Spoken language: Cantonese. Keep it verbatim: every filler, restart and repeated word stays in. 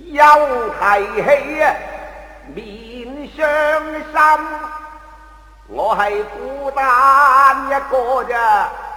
又提起面傷心，我係孤單一個咋。